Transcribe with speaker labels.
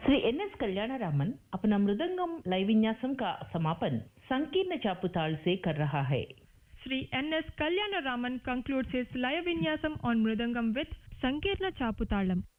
Speaker 1: Shri NS Kalyanaraman अपना मृदंगम लय विन्यासम का समापन संकीर्ण चापुताल से कर रहा है।
Speaker 2: Sri NS Kalyanaraman concludes his Laya Vinyasam on Mridangam with Sankirna Chaputalam.